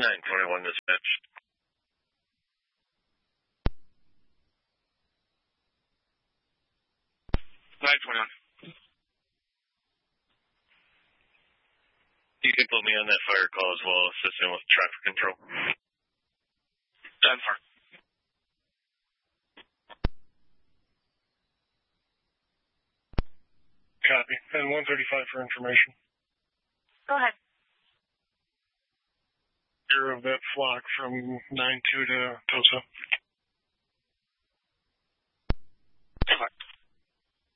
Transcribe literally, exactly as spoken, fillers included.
nine twenty-one dispatch. nine twenty-one. You can put me on that fire call as well, assisting with traffic control. ten four. Copy. And one thirty-five for information. Go ahead. Care of that flock from nine two to Tosa.